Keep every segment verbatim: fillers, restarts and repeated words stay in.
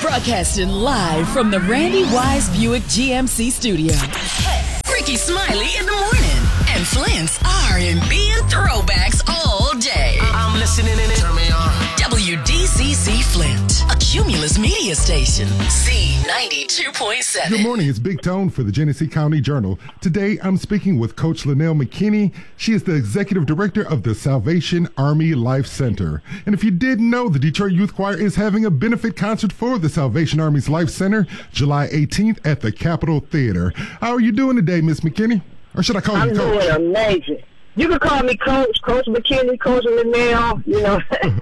Broadcasting live from the Randy Wise Buick G M C studio. Ricky Smiley in the morning. And Flint's R and B and throwbacks all day. I'm listening in it. Turn me on. W D C C Flint, a Cumulus media station. C ninety-two point seven. Good morning. It's Big Tone for the Genesee County Journal. Today, I'm speaking with Coach Linnell McKinney. She is the executive director of the Salvation Army Life Center. And if you didn't know, the Detroit Youth Choir is having a benefit concert for the Salvation Army's Life Center, July eighteenth at the Capitol Theater. How are you doing today, Miss McKinney? Or should I call I'm you Coach? I'm doing amazing. You can call me Coach, Coach McKinney, Coach Linnell, you know.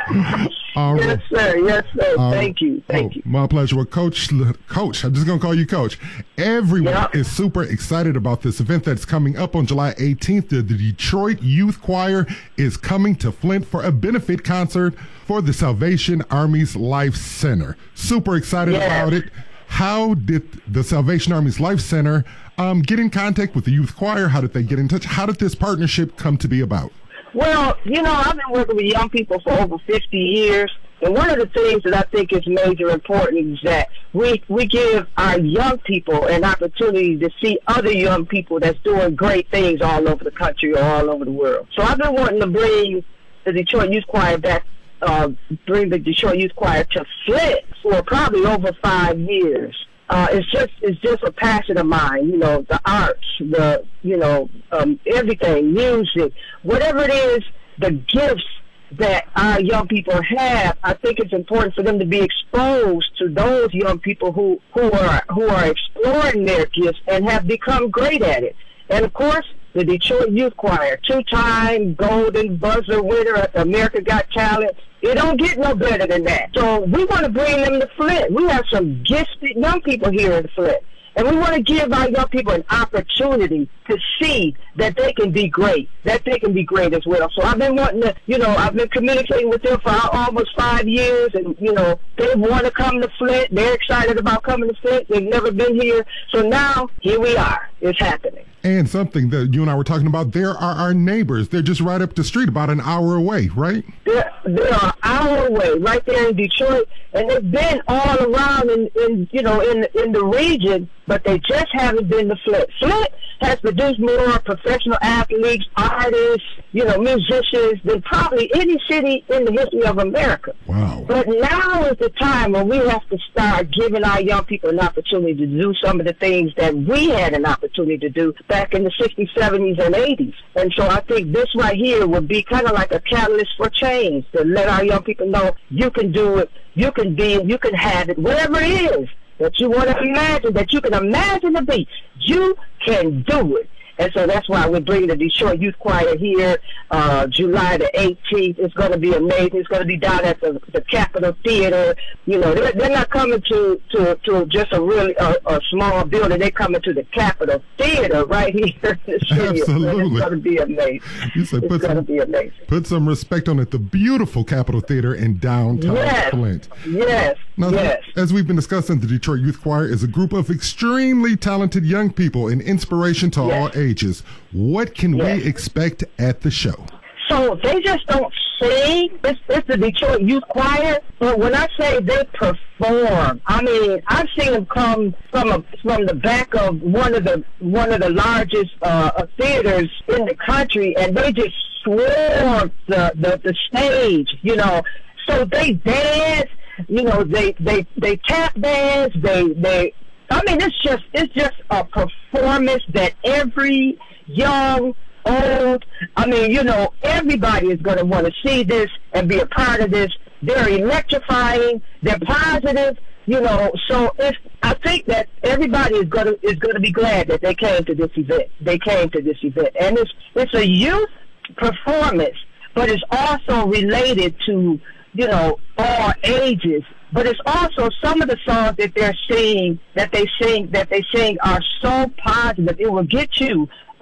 All yes, right. sir. Yes, sir. All Thank you. Thank oh, you. My pleasure. Well, Coach, Coach, I'm just going to call you Coach. Everyone Yep. is super excited about this event that's coming up on July eighteenth. The, the Detroit Youth Choir is coming to Flint for a benefit concert for the Salvation Army's Life Center. Super excited Yes. about it. How did the Salvation Army's Life Center um, get in contact with the youth choir? How did they get in touch? How did this partnership come to be about? Well, you know, I've been working with young people for over fifty years. And one of the things that I think is major important is that we, we give our young people an opportunity to see other young people that's doing great things all over the country or all over the world. So I've been wanting to bring the Detroit Youth Choir back, uh, bring the Detroit Youth Choir to Flint for probably over five years. Uh, it's just it's just a passion of mine, you know, the arts, the, you know, um, everything, music, whatever it is, the gifts that our young people have. I think it's important for them to be exposed to those young people who, who are who are exploring their gifts and have become great at it. And, of course, the Detroit Youth Choir, two-time Golden Buzzer winner at America Got Talent. It don't get no better than that. So we want to bring them to Flint. We have some gifted young people here in Flint. And we want to give our young people an opportunity to see that they can be great, that they can be great as well. So I've been wanting to, you know, I've been communicating with them for almost five years, and, you know, they want to come to Flint. They're excited about coming to Flint. They've never been here. So now, here we are. It's happening. And something that you and I were talking about, there are our neighbors. They're just right up the street, about an hour away, right? They're, they're an hour away, right there in Detroit, and they've been all around in, in you know, in in the region, but they just haven't been to Flint. Flint has produced more professional athletes, artists, you know, musicians than probably any city in the history of America. Wow. But now is the time when we have to start giving our young people an opportunity to do some of the things that we had an opportunity to do back in the sixties, seventies, and eighties. And so I think this right here would be kind of like a catalyst for change, to let our young people know you can do it, you can be it, you can have it, whatever it is that you want to imagine, that you can imagine to be, you can do it. And so that's why we're bringing the Detroit Youth Choir here, uh, July the eighteenth. It's going to be amazing. It's going to be down at the, the Capitol Theater. You know, they're, they're not coming to, to, to just a really a, a small building. They're coming to the Capitol Theater right here in the city. Absolutely. It's going to be amazing. You said It's put going to some, be amazing. put some respect on it. The beautiful Capitol Theater in downtown Yes. Flint. Yes. Now, yes. as we've been discussing, the Detroit Youth Choir is a group of extremely talented young people and inspiration to Yes. all ages. What can Yes. we expect at the show? So they just don't sing. It's, it's the Detroit Youth Choir. But when I say they perform, I mean, I've seen them come from a, from the back of one of the one of the largest uh, theaters in the country, and they just swarm the, the the stage. You know, so they dance. You know, they they they tap dance. They they. I mean, it's just it's just a performance that every young, old, I mean, you know, everybody is going to want to see this and be a part of this. They're electrifying. They're positive. You know, so it's, I think that everybody is going to is going to be glad that they came to this event. They came to this event, and it's it's a youth performance, but it's also related to, you know, all ages. But it's also some of the songs that they're singing, that they sing, that they sing are so positive. It will get you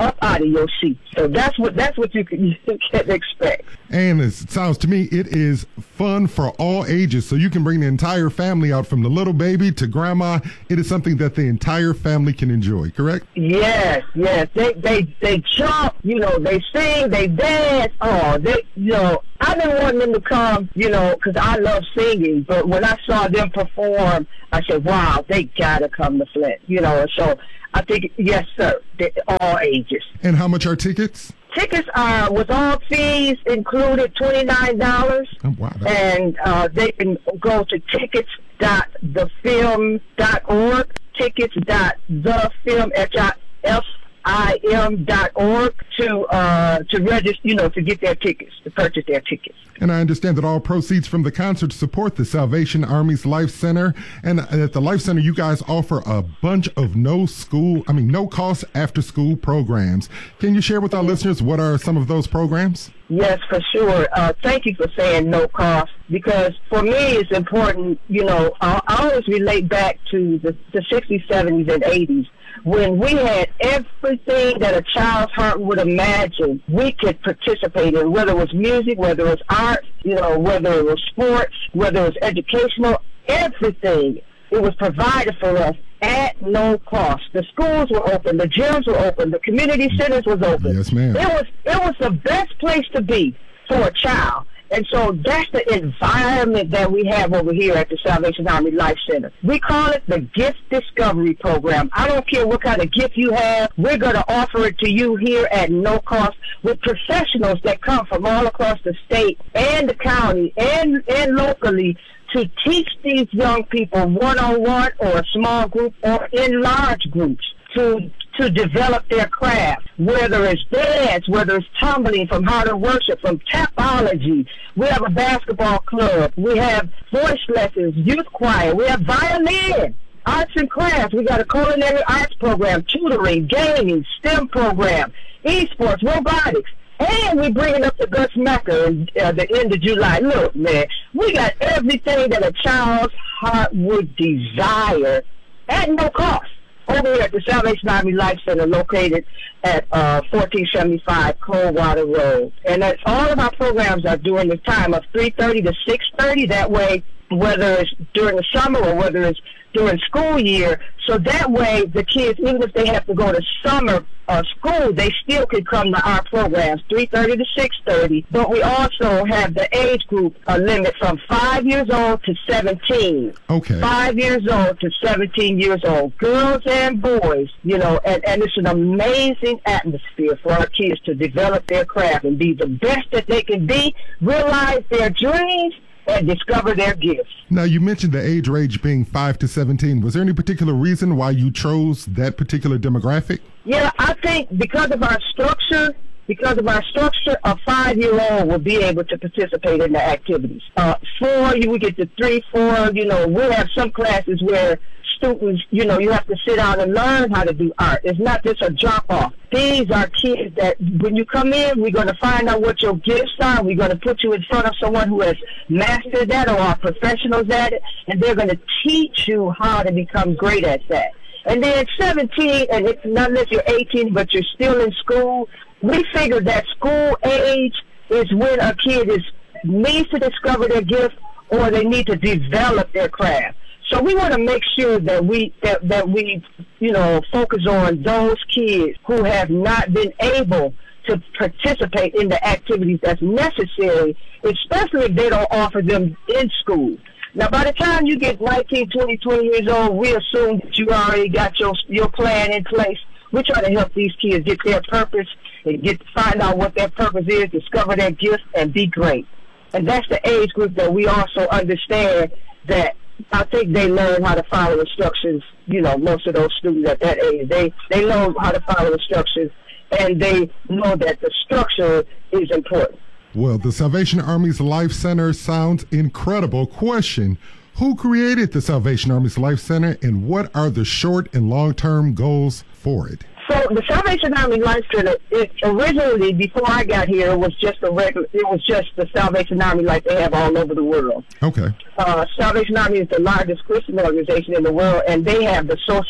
up out of your seat. So that's what that's what you can, you can expect. And it sounds to me it is fun for all ages. So you can bring the entire family out, from the little baby to grandma. It is something that the entire family can enjoy, correct? Yes, yes. They they they jump, you know, they sing, they dance. Oh, they, you know, I've been wanting them to come, you know, because I love singing. But when I saw them perform, I said, wow, they gotta come to Flint, you know. So I think, yes, sir, they, all ages. And how much are tickets? Tickets are, with all fees included, twenty-nine dollars. Oh, wow. And uh, they can go to tickets dot the film dot org, tickets dot the film dot org to uh, to register, you know, to get their tickets, to purchase their tickets. And I understand that all proceeds from the concert support the Salvation Army's Life Center. And at the Life Center, you guys offer a bunch of no school, I mean, no cost after school programs. Can you share with our listeners what are some of those programs? Yes, for sure. Uh, thank you for saying no cost, because for me it's important, you know, I, I always relate back to the, the sixties, seventies, and eighties. When we had everything that a child's heart would imagine we could participate in, whether it was music, whether it was art, you know, whether it was sports, whether it was educational, everything. It was provided for us at no cost. The schools were open, the gyms were open, the community centers was open. Yes, ma'am. It was, it was the best place to be for a child. And so that's the environment that we have over here at the Salvation Army Life Center. We call it the Gift Discovery Program. I don't care what kind of gift you have. We're going to offer it to you here at no cost with professionals that come from all across the state and the county and, and locally to teach these young people one-on-one or a small group or in large groups to to develop their craft, whether it's dance, whether it's tumbling, from how to worship, from tapology. We have a basketball club. We have voice lessons, youth choir. We have violin, arts and crafts. We got a culinary arts program, tutoring, gaming, STEM program, esports, robotics. And we're bringing up the Gus Macker at uh, the end of July. Look, man, we got everything that a child's heart would desire at no cost over here at the Salvation Army Life Center, located at uh, fourteen seventy-five Coldwater Road. And that's all of our programs are during the time of three thirty to six thirty. That way, whether it's during the summer or whether it's during school year, so that way the kids, even if they have to go to summer uh, school, they still can come to our programs, three thirty to six thirty. But we also have the age group uh, limit from five years old to seventeen. Okay. Five years old to seventeen years old, girls and boys, you know, and, and it's an amazing atmosphere for our kids to develop their craft and be the best that they can be, realize their dreams, and discover their gifts. Now, you mentioned the age range being five to seventeen. Was there any particular reason why you chose that particular demographic? Yeah, I think because of our structure, because of our structure, a five-year-old will be able to participate in the activities. Uh, four, you would get to three, four, you know, we have some classes where students, you know, you have to sit down and learn how to do art. It's not just a drop-off. These are kids that when you come in, we're going to find out what your gifts are. We're going to put you in front of someone who has mastered that or are professionals at it, and they're going to teach you how to become great at that. And then seventeen, and it's not unless you're eighteen, but you're still in school, we figure that school age is when a kid is needs to discover their gift or they need to develop their craft. So we want to make sure that we that, that we, you know, focus on those kids who have not been able to participate in the activities that's necessary, especially if they don't offer them in school. Now, by the time you get nineteen, twenty, twenty years old, we assume that you already got your your plan in place. We try to help these kids get their purpose and get find out what their purpose is, discover their gifts, and be great. And that's the age group that we also understand that I think they learn how to follow instructions. You know, most of those students at that age, they, they learn how to follow instructions, and they know that the structure is important. Well, the Salvation Army's Life Center sounds incredible. Question: who created the Salvation Army's Life Center, and what are the short and long-term goals for it? So the Salvation Army Life Center, it originally, before I got here, it was just a regular, it was just the Salvation Army like they have all over the world. Okay. Uh, Salvation Army is the largest Christian organization in the world, and they have the social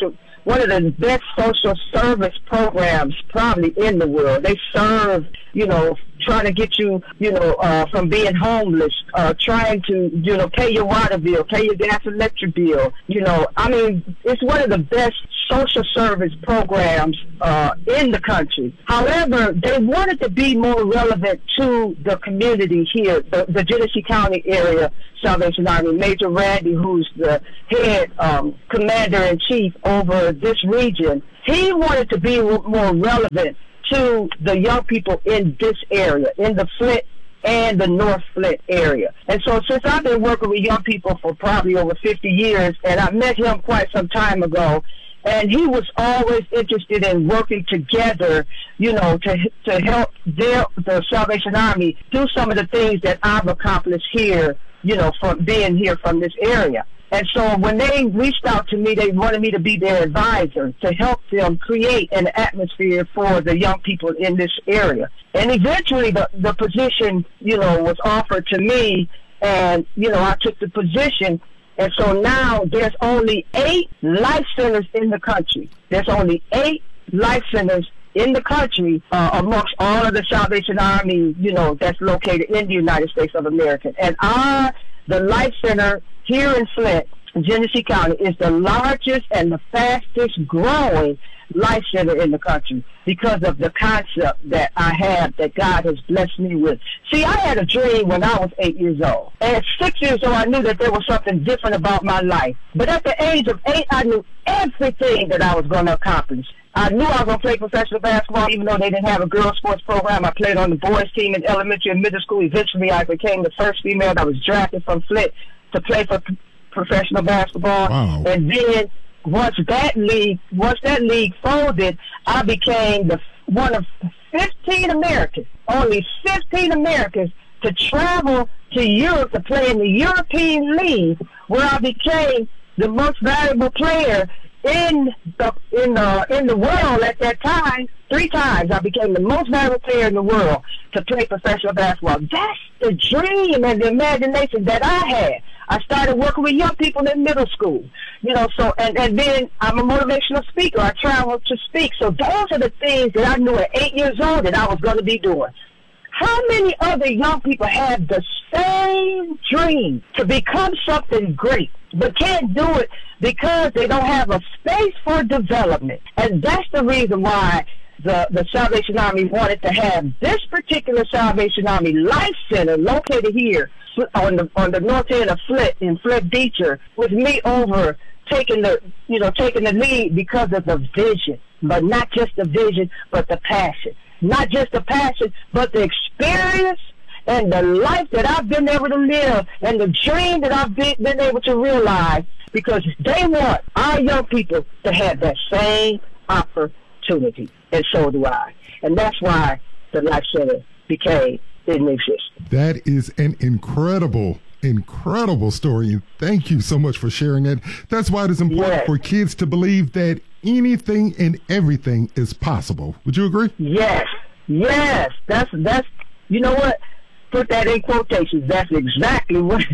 one of the best social service programs probably in the world. They serve, you know, trying to get you, you know, uh, from being homeless, uh, trying to, you know, pay your water bill, pay your gas and electric bill. You know, I mean, it's one of the best social service programs uh, in the country. However, they wanted to be more relevant to the community here, the, the Genesee County area Salvation Army. Major Randy, who's the head um, commander-in-chief over this region, he wanted to be more relevant to the young people in this area, in the Flint and the North Flint area. And so since I've been working with young people for probably over fifty years, and I met him quite some time ago, and he was always interested in working together, you know, to to help their, the Salvation Army do some of the things that I've accomplished here, you know, from being here from this area. And so when they reached out to me, they wanted me to be their advisor to help them create an atmosphere for the young people in this area. And eventually the, the position, you know, was offered to me, and, you know, I took the position. And so now there's only eight life centers in the country. There's only eight life centers in the country uh, amongst all of the Salvation Army, you know, that's located in the United States of America. And our, the life center here in Flint, Genesee County, is the largest and the fastest growing life center in the country because of the concept that I have, that God has blessed me with. See, I had a dream when I was eight years old. And at six years old, I knew that there was something different about my life. But at the age of eight, I knew everything that I was going to accomplish. I knew I was going to play professional basketball, even though they didn't have a girls' sports program. I played on the boys' team in elementary and middle school. Eventually, I became the first female that was drafted from Flint to play for professional basketball. Wow. And then once that league, once that league folded, I became the one of fifteen Americans, only fifteen Americans, to travel to Europe to play in the European League, where I became the most valuable player in the in the in the world at that time. Three times I became the most valuable player in the world to play professional basketball. That's the dream and the imagination that I had. I started working with young people in middle school, you know, so, and, and then I'm a motivational speaker. I travel to speak. So those are the things that I knew at eight years old that I was going to be doing. How many other young people have the same dream to become something great, but can't do it because they don't have a space for development? And that's the reason why the, the Salvation Army wanted to have this particular Salvation Army Life Center located here on the on the north end of Flint, in Flint Beecher, with me over taking the, you know, taking the lead because of the vision, but not just the vision, but the passion. Not just the passion, but the experience and the life that I've been able to live and the dream that I've been, been able to realize, because they want our young people to have that same opportunity, and so do I. And that's why the Life Center became in existence. That is an incredible, incredible story. And thank you so much for sharing it. That's why it is important yes. for kids to believe that anything and everything is possible. Would you agree? Yes. Yes. That's, that's, you know what? Put that in quotations. That's exactly what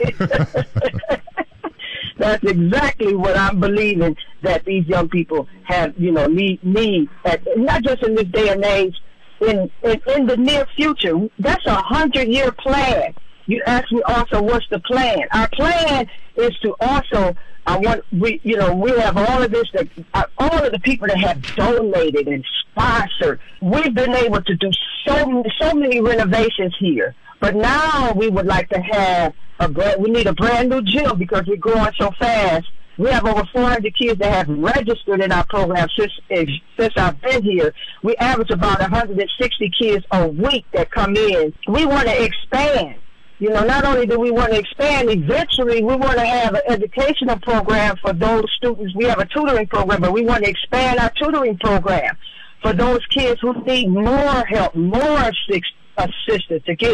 That's exactly what I'm believing that these young people have, you know, need, need at, not just in this day and age, in, in, in the near future. That's a hundred-year plan. You asked me also, what's the plan? Our plan is to also, I want, we, you know, we have all of this, that uh, all of the people that have donated and sponsored. We've been able to do so, so many renovations here. But now we would like to have a brand, we need a brand new gym because we're growing so fast. We have over four hundred kids that have registered in our program since, since I've been here. We average about one hundred sixty kids a week that come in. We want to expand. You know, not only do we want to expand, eventually we want to have an educational program for those students. We have a tutoring program, but we want to expand our tutoring program for those kids who need more help, more assist, assistance to get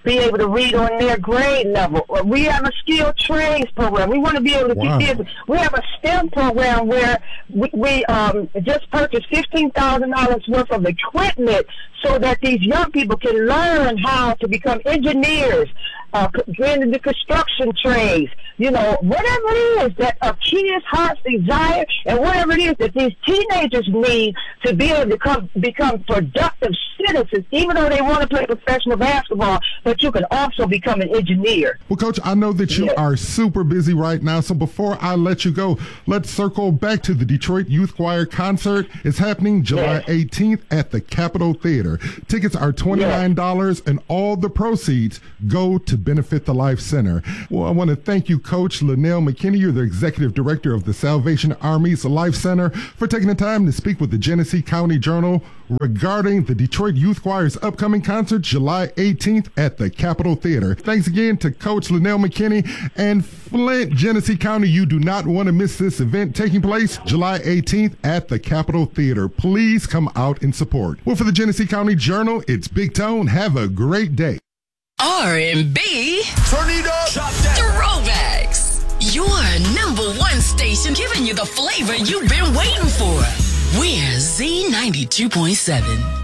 be able to read on their grade level. We have a skilled trades program. We want to be able to wow. keep this. We have a STEM program where we, we um, just purchased fifteen thousand dollars worth of equipment so that these young people can learn how to become engineers, uh, get into the construction trades, you know, whatever it is that a kid's heart's desire and whatever it is that these teenagers need to be able to come, become productive citizens, even though they want to play professional basketball, but you can also become an engineer. Well, Coach, I know that you yes. are super busy right now, so before I let you go, let's circle back to the Detroit Youth Choir concert. It's happening July yes. eighteenth at the Capitol Theater. Tickets are twenty-nine dollars, yes. and all the proceeds go to benefit the Life Center. Well, I want to thank you, Coach Linnell McKinney. You're the Executive Director of the Salvation Army's Life Center, for taking the time to speak with the Genesee County Journal regarding the Detroit Youth Choir's upcoming concert July eighteenth at the Capitol Theater. Thanks again to Coach Linnell McKinney and Flint, Genesee County. You do not want to miss this event taking place July eighteenth at the Capitol Theater. Please come out and support. Well, for the Genesee County Journal, it's Big Tone. Have a great day. R and B Turn it up. Drop that. Throwbacks. Your number one station giving you the flavor you've been waiting for. We're Z ninety-two point seven.